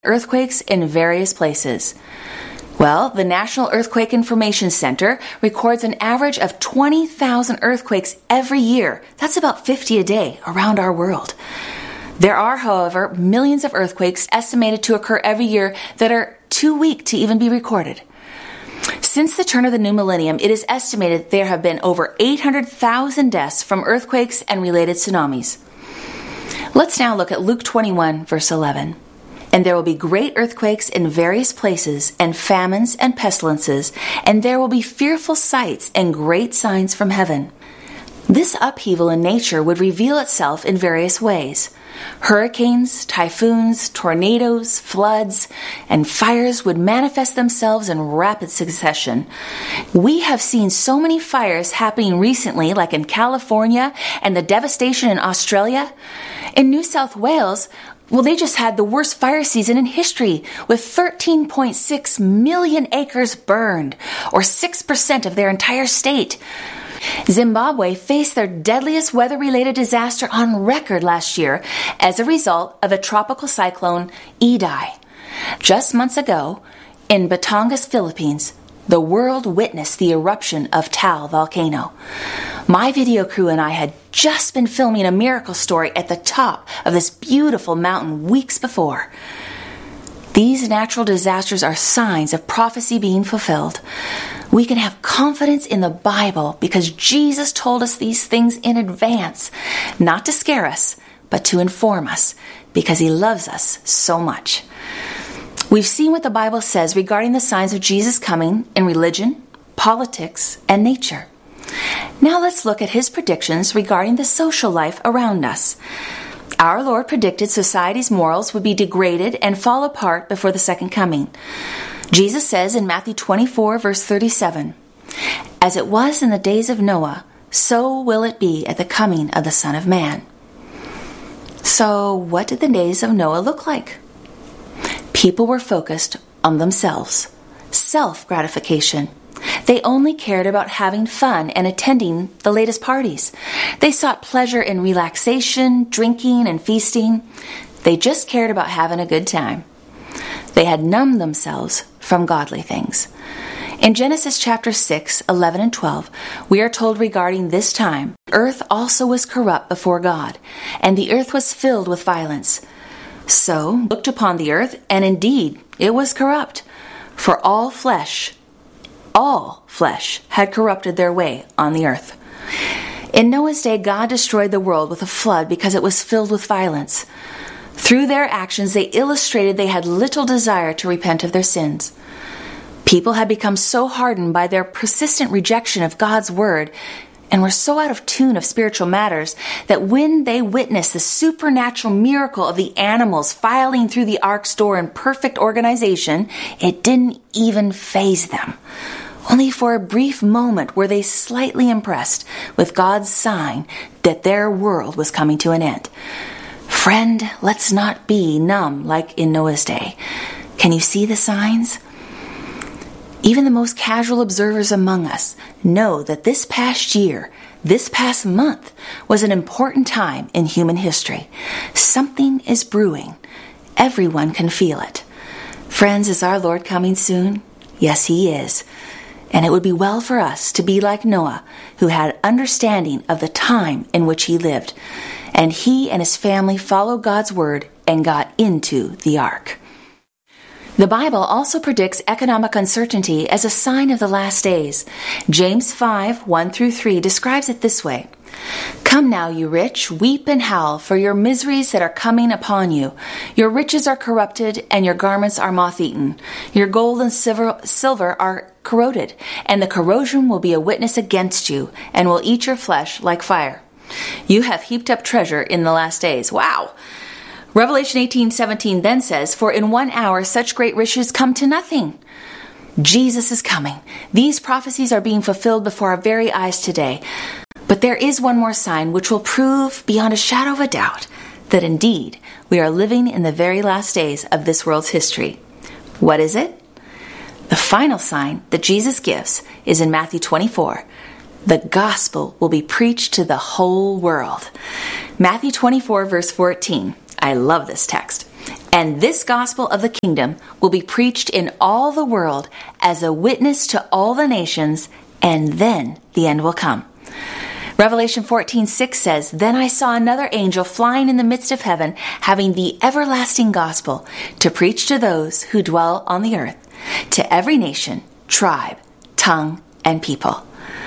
earthquakes in various places. Well, the National Earthquake Information Center records an average of 20,000 earthquakes every year. That's about 50 a day around our world. There are, however, millions of earthquakes estimated to occur every year that are too weak to even be recorded. Since the turn of the new millennium, it is estimated there have been over 800,000 deaths from earthquakes and related tsunamis. Let's now look at Luke 21, verse 11. And there will be great earthquakes in various places, and famines and pestilences, and there will be fearful sights and great signs from heaven. This upheaval in nature would reveal itself in various ways. Hurricanes, typhoons, tornadoes, floods, and fires would manifest themselves in rapid succession. We have seen so many fires happening recently, like in California and the devastation in Australia. In New South Wales, they just had the worst fire season in history, with 13.6 million acres burned, or 6% of their entire state. Zimbabwe faced their deadliest weather-related disaster on record last year as a result of a tropical cyclone, Idai. Just months ago, in Batangas, Philippines, the world witnessed the eruption of Taal volcano. My video crew and I had just been filming a miracle story at the top of this beautiful mountain weeks before. These natural disasters are signs of prophecy being fulfilled. We can have confidence in the Bible because Jesus told us these things in advance, not to scare us, but to inform us, because He loves us so much. We've seen what the Bible says regarding the signs of Jesus coming in religion, politics, and nature. Now let's look at His predictions regarding the social life around us. Our Lord predicted society's morals would be degraded and fall apart before the second coming. Jesus says in Matthew 24, verse 37, "As it was in the days of Noah, so will it be at the coming of the Son of Man." So, what did the days of Noah look like? People were focused on themselves, self-gratification. They only cared about having fun and attending the latest parties. They sought pleasure in relaxation, drinking, and feasting. They just cared about having a good time. They had numbed themselves from godly things. In Genesis chapter 6, 11 and 12, we are told regarding this time, earth also was corrupt before God, and the earth was filled with violence. So looked upon the earth, and indeed it was corrupt, for all flesh had corrupted their way on the earth. In Noah's day, God destroyed the world with a flood because it was filled with violence. Through their actions, they illustrated they had little desire to repent of their sins. People had become so hardened by their persistent rejection of God's word and were so out of tune of spiritual matters that when they witnessed the supernatural miracle of the animals filing through the ark's door in perfect organization, it didn't even faze them. Only for a brief moment were they slightly impressed with God's sign that their world was coming to an end. Friend, let's not be numb like in Noah's day. Can you see the signs? Even the most casual observers among us know that this past year, this past month, was an important time in human history. Something is brewing. Everyone can feel it. Friends, is our Lord coming soon? Yes, He is. And it would be well for us to be like Noah, who had understanding of the time in which he lived. And he and his family followed God's word and got into the ark. The Bible also predicts economic uncertainty as a sign of the last days. James 5, 1 through 3 describes it this way. "Come now, you rich, weep and howl for your miseries that are coming upon you. Your riches are corrupted, and your garments are moth-eaten. Your gold and silver are corroded, and the corrosion will be a witness against you, and will eat your flesh like fire. You have heaped up treasure in the last days." Wow! Revelation 18:17 then says, "For in 1 hour such great riches come to nothing." Jesus is coming. These prophecies are being fulfilled before our very eyes today. But there is one more sign which will prove beyond a shadow of a doubt that indeed we are living in the very last days of this world's history. What is it? The final sign that Jesus gives is in Matthew 24. The gospel will be preached to the whole world. Matthew 24, verse 14. I love this text. And this gospel of the kingdom will be preached in all the world as a witness to all the nations, and then the end will come. Revelation 14:6 says, Then I saw another angel flying in the midst of heaven, having the everlasting gospel to preach to those who dwell on the earth, to every nation, tribe, tongue, and people.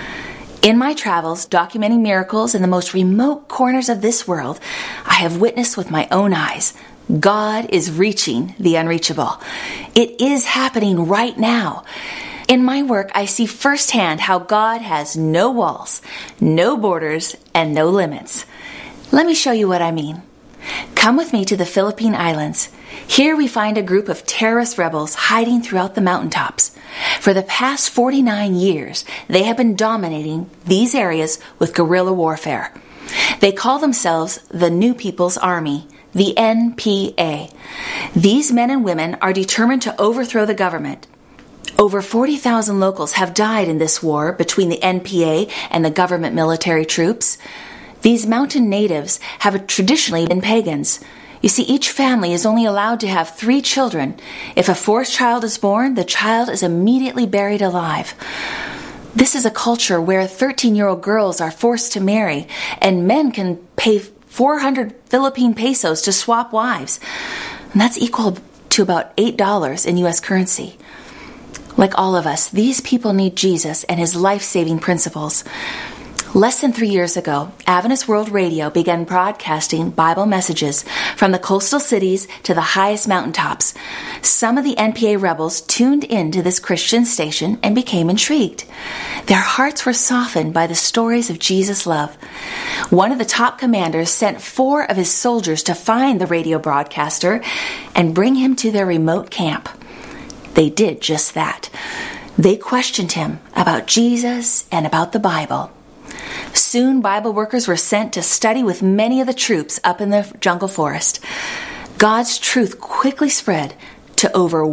In my travels, documenting miracles in the most remote corners of this world, I have witnessed with my own eyes, God is reaching the unreachable. It is happening right now. In my work, I see firsthand how God has no walls, no borders, and no limits. Let me show you what I mean. Come with me to the Philippine Islands. Here we find a group of terrorist rebels hiding throughout the mountaintops. For the past 49 years, they have been dominating these areas with guerrilla warfare. They call themselves the New People's Army, the NPA. These men and women are determined to overthrow the government. Over 40,000 locals have died in this war between the NPA and the government military troops. These mountain natives have traditionally been pagans. You see, each family is only allowed to have 3 children. If a 4th child is born, the child is immediately buried alive. This is a culture where 13-year-old girls are forced to marry, and men can pay 400 Philippine pesos to swap wives. And that's equal to about $8 in U.S. currency. Like all of us, these people need Jesus and his life-saving principles. Less than 3 years ago, Adventist World Radio began broadcasting Bible messages from the coastal cities to the highest mountaintops. Some of the NPA rebels tuned into this Christian station and became intrigued. Their hearts were softened by the stories of Jesus' love. One of the top commanders sent 4 of his soldiers to find the radio broadcaster and bring him to their remote camp. They did just that. They questioned him about Jesus and about the Bible. Soon, Bible workers were sent to study with many of the troops up in the jungle forest. God's truth quickly spread to over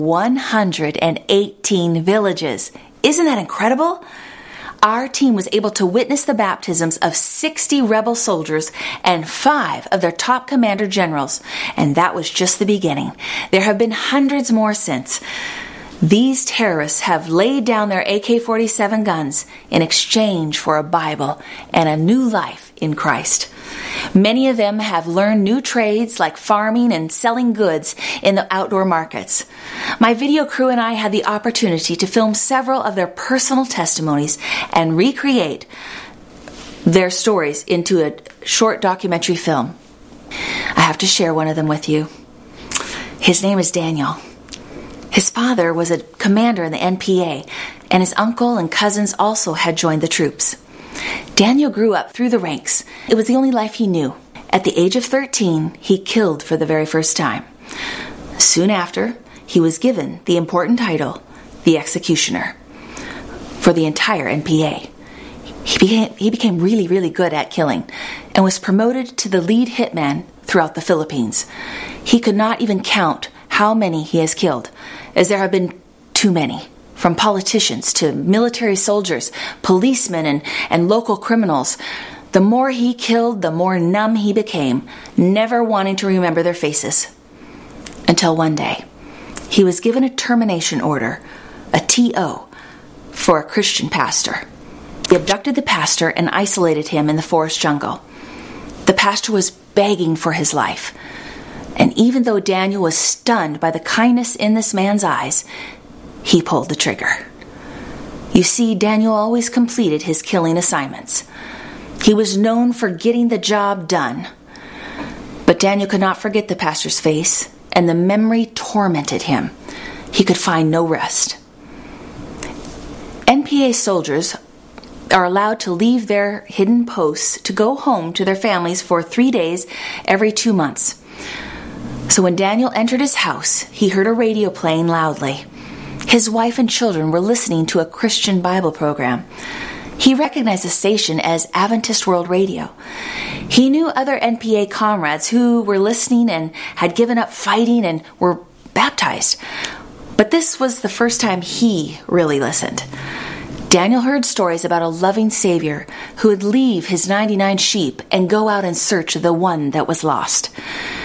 118 villages. Isn't that incredible? Our team was able to witness the baptisms of 60 rebel soldiers and 5 of their top commander generals, and that was just the beginning. There have been hundreds more since. These terrorists have laid down their AK-47 guns in exchange for a Bible and a new life in Christ. Many of them have learned new trades like farming and selling goods in the outdoor markets. My video crew and I had the opportunity to film several of their personal testimonies and recreate their stories into a short documentary film. I have to share one of them with you. His name is Daniel. His father was a commander in the NPA, and his uncle and cousins also had joined the troops. Daniel grew up through the ranks. It was the only life he knew. At the age of 13, he killed for the very first time. Soon after, he was given the important title, the Executioner, for the entire NPA. He became really, really good at killing and was promoted to the lead hitman throughout the Philippines. He could not even count how many he has killed, as there have been too many, from politicians to military soldiers, policemen, and local criminals. The more he killed, the more numb he became, never wanting to remember their faces. Until one day, he was given a termination order, a TO, for a Christian pastor. He abducted the pastor and isolated him in the forest jungle. The pastor was begging for his life. And even though Daniel was stunned by the kindness in this man's eyes, he pulled the trigger. You see, Daniel always completed his killing assignments. He was known for getting the job done. But Daniel could not forget the pastor's face, and the memory tormented him. He could find no rest. NPA soldiers are allowed to leave their hidden posts to go home to their families for 3 days every 2 months. So when Daniel entered his house, he heard a radio playing loudly. His wife and children were listening to a Christian Bible program. He recognized the station as Adventist World Radio. He knew other NPA comrades who were listening and had given up fighting and were baptized. But this was the first time he really listened. Daniel heard stories about a loving Savior who would leave his 99 sheep and go out in search of the one that was lost.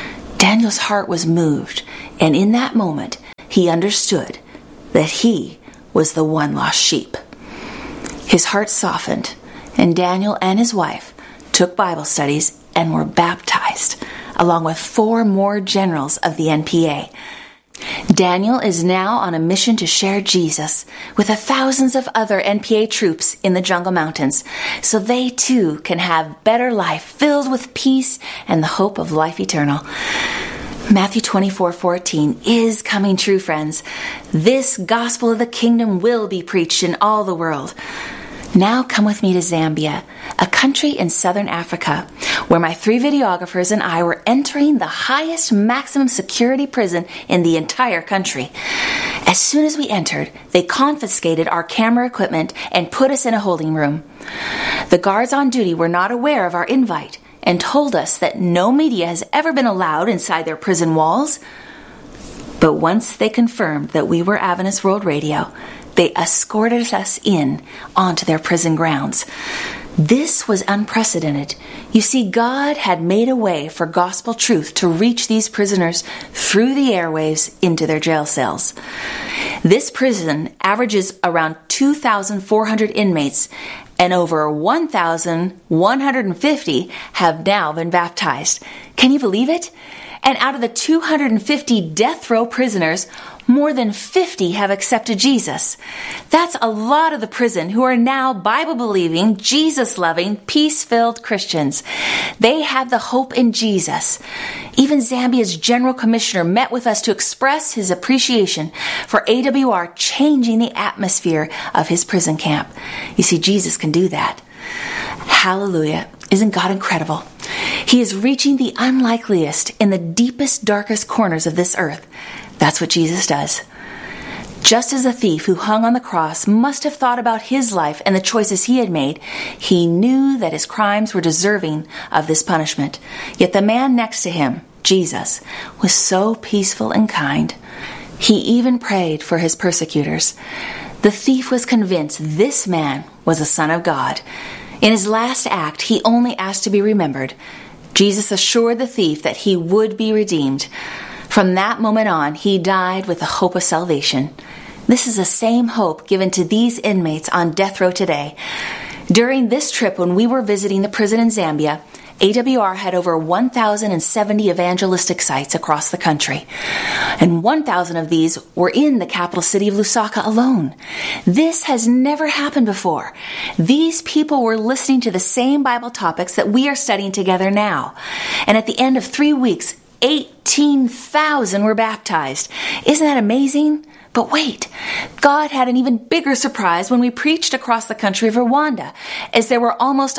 Daniel's heart was moved, and in that moment, he understood that he was the one lost sheep. His heart softened, and Daniel and his wife took Bible studies and were baptized, along with 4 more generals of the NPA. Daniel is now on a mission to share Jesus with the thousands of other NPA troops in the Jungle Mountains, so they too can have better life filled with peace and the hope of life eternal. Matthew 24:14 is coming true, friends. This gospel of the kingdom will be preached in all the world. Now come with me to Zambia, a country in southern Africa, where my 3 videographers and I were entering the highest maximum security prison in the entire country. As soon as we entered, they confiscated our camera equipment and put us in a holding room. The guards on duty were not aware of our invite and told us that no media has ever been allowed inside their prison walls. But once they confirmed that we were Adventist World Radio, they escorted us in onto their prison grounds. This was unprecedented. You see, God had made a way for gospel truth to reach these prisoners through the airwaves into their jail cells. This prison averages around 2,400 inmates, and over 1,150 have now been baptized. Can you believe it? And out of the 250 death row prisoners, more than 50 have accepted Jesus. That's a lot of the prison who are now Bible-believing, Jesus-loving, peace-filled Christians. They have the hope in Jesus. Even Zambia's General Commissioner met with us to express his appreciation for AWR changing the atmosphere of his prison camp. You see, Jesus can do that. Hallelujah. Isn't God incredible? He is reaching the unlikeliest in the deepest, darkest corners of this earth. That's what Jesus does. Just as a thief who hung on the cross must have thought about his life and the choices he had made, he knew that his crimes were deserving of this punishment. Yet the man next to him, Jesus, was so peaceful and kind. He even prayed for his persecutors. The thief was convinced this man was a son of God. In his last act, he only asked to be remembered. Jesus assured the thief that he would be redeemed. From that moment on, he died with the hope of salvation. This is the same hope given to these inmates on death row today. During this trip, when we were visiting the prison in Zambia, AWR had over 1,070 evangelistic sites across the country, and 1,000 of these were in the capital city of Lusaka alone. This has never happened before. These people were listening to the same Bible topics that we are studying together now, and at the end of 3 weeks, 18,000 were baptized. Isn't that amazing? But wait, God had an even bigger surprise when we preached across the country of Rwanda, as there were almost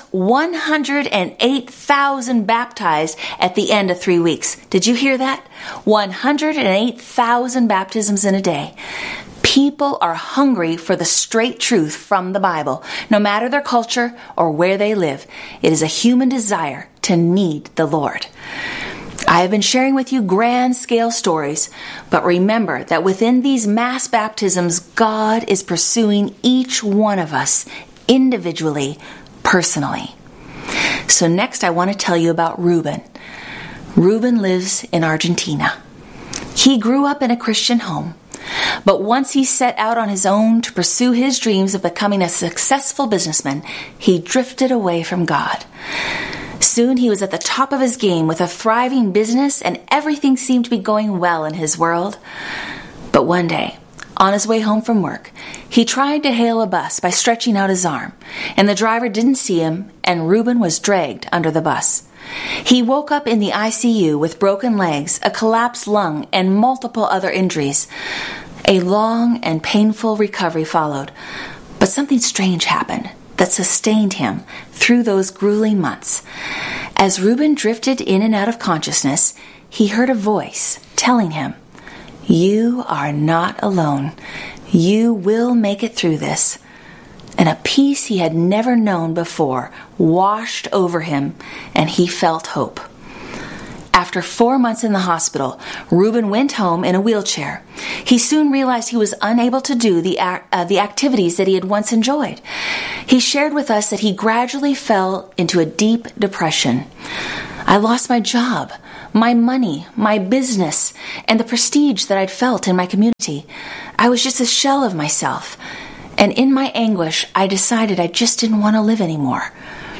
108,000 baptized at the end of 3 weeks. Did you hear that? 108,000 baptisms in a day. People are hungry for the straight truth from the Bible, no matter their culture or where they live. It is a human desire to need the Lord. I have been sharing with you grand scale stories, but remember that within these mass baptisms, God is pursuing each one of us individually, personally. So next I want to tell you about Reuben. Reuben lives in Argentina. He grew up in a Christian home, but once he set out on his own to pursue his dreams of becoming a successful businessman, he drifted away from God. Soon he was at the top of his game with a thriving business, and everything seemed to be going well in his world. But one day, on his way home from work, he tried to hail a bus by stretching out his arm, and the driver didn't see him, and Reuben was dragged under the bus. He woke up in the ICU with broken legs, a collapsed lung, and multiple other injuries. A long and painful recovery followed, but something strange happened that sustained him through those grueling months. As Reuben drifted in and out of consciousness, he heard a voice telling him, "You are not alone. You will make it through this." And a peace he had never known before washed over him, and he felt hope. After 4 months in the hospital, Reuben went home in a wheelchair. He soon realized he was unable to do the activities that he had once enjoyed. He shared with us that he gradually fell into a deep depression. "I lost my job. my money, my business, and the prestige that I'd felt in my community. I was just a shell of myself. And in my anguish, I decided I just didn't want to live anymore.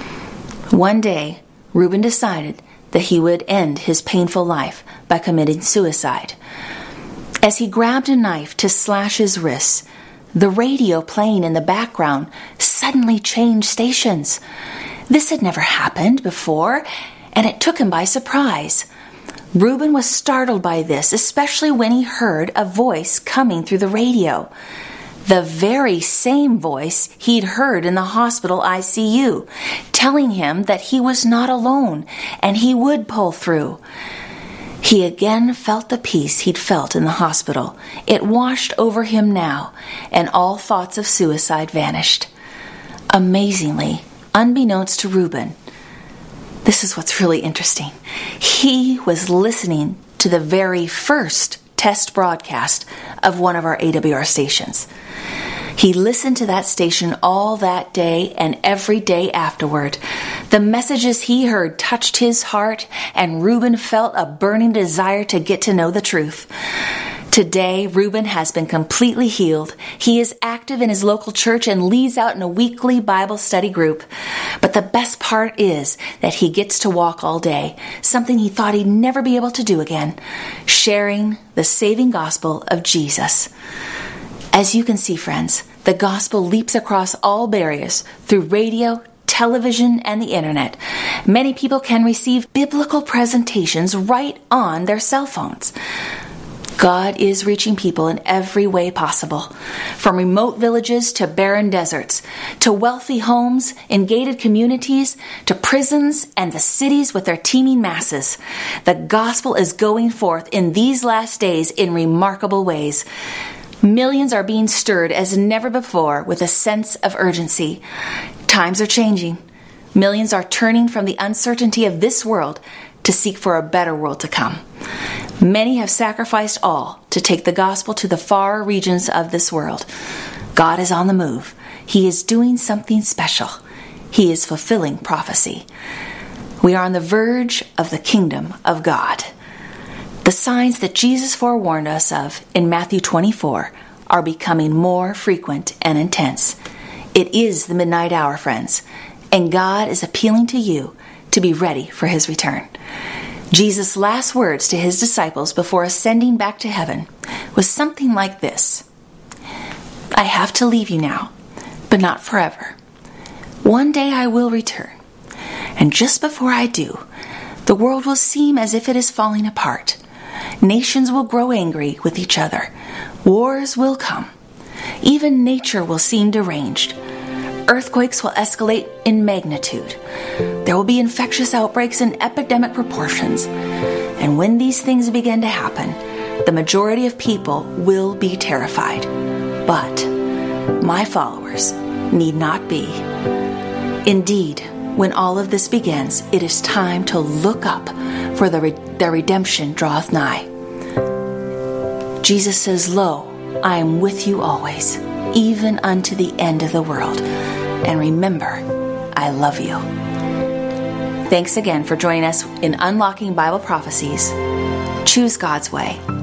One day, Reuben decided that he would end his painful life by committing suicide. As he grabbed a knife to slash his wrists, the radio playing in the background suddenly changed stations. This had never happened before, and it took him by surprise. Reuben was startled by this, especially when he heard a voice coming through the radio. The very same voice he'd heard in the hospital ICU, telling him that he was not alone and he would pull through. He again felt the peace he'd felt in the hospital. It washed over him now, and all thoughts of suicide vanished. Amazingly, unbeknownst to Reuben, this is what's really interesting. He was listening to the very first test broadcast of one of our AWR stations. He listened to that station all that day and every day afterward. The messages he heard touched his heart, and Reuben felt a burning desire to get to know the truth. Today, Reuben has been completely healed. He is active in his local church and leads out in a weekly Bible study group. But the best part is that he gets to walk all day, something he thought he'd never be able to do again, sharing the saving gospel of Jesus. As you can see, friends, the gospel leaps across all barriers through radio, television, and the internet. Many people can receive biblical presentations right on their cell phones. God is reaching people in every way possible, from remote villages to barren deserts, to wealthy homes in gated communities, to prisons and the cities with their teeming masses. The gospel is going forth in these last days in remarkable ways. Millions are being stirred as never before with a sense of urgency. Times are changing. Millions are turning from the uncertainty of this world to seek for a better world to come. Many have sacrificed all to take the gospel to the far regions of this world. God is on the move. He is doing something special. He is fulfilling prophecy. We are on the verge of the kingdom of God. The signs that Jesus forewarned us of in Matthew 24 are becoming more frequent and intense. It is the midnight hour, friends, and God is appealing to you to be ready for his return. Jesus' last words to his disciples before ascending back to heaven was something like this: I have to leave you now, but not forever. One day I will return, and just before I do, the world will seem as if it is falling apart. Nations will grow angry with each other. Wars will come. Even nature will seem deranged. Earthquakes will escalate in magnitude. There will be infectious outbreaks in epidemic proportions. And when these things begin to happen, the majority of people will be terrified. But my followers need not be. Indeed, when all of this begins, it is time to look up, for the redemption draweth nigh. Jesus says, Lo, I am with you always, even unto the end of the world. And remember, I love you. Thanks again for joining us in Unlocking Bible Prophecies. Choose God's way.